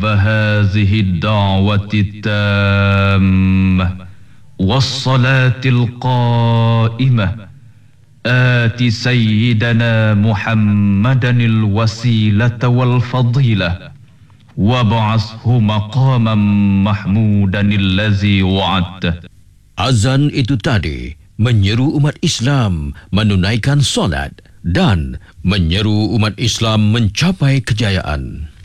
هذه الدعوة التامة والصلاة القائمة آت سيدنا محمدا الوسيلة والفضيلة وابعثه مقاما محمودا الذي وعدته. Azan itu tadi menyeru umat Islam menunaikan solat dan menyeru umat Islam mencapai kejayaan.